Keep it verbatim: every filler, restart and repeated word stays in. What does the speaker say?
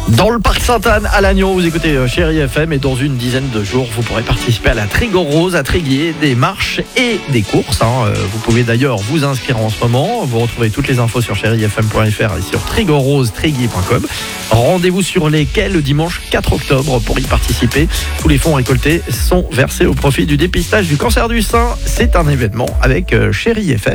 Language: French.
Dans le parc Sainte-Anne à Lannion, vous écoutez euh, Chérie F M et dans une dizaine de jours, vous pourrez participer à la Trigor Rose à Tréguier, des marches et des courses. Hein. Euh, vous pouvez d'ailleurs vous inscrire en ce moment. Vous retrouvez toutes les infos sur chérie f m point f r et sur trigor rose tréguier point com. Rendez-vous sur les quais le dimanche quatre octobre pour y participer. Tous les fonds récoltés sont versés au profit du dépistage du cancer du sein. C'est un événement avec euh, Chérie F M.